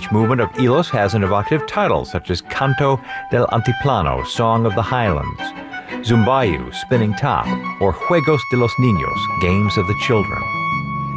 Each movement of Hilos has an evocative title, such as Canto del Antiplano, Song of the Highlands, Zumbayu, Spinning Top, or Juegos de los Niños, Games of the Children.